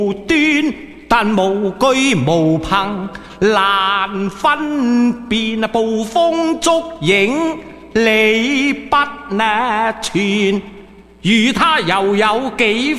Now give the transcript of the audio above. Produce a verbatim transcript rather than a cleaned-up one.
端，但無據無憑，難分辨捕風捉影，理不呢全。與他又有幾